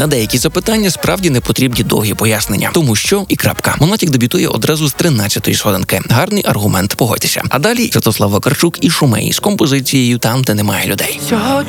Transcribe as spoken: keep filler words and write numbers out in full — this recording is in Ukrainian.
На деякі запитання справді не потрібні довгі пояснення. Тому що і крапка. Монатік дебютує одразу з тринадцятої сходинки. Гарний аргумент, погодьтеся. А далі Святослав Вакарчук і Шумей з композицією «Там, де немає людей». Сьогодні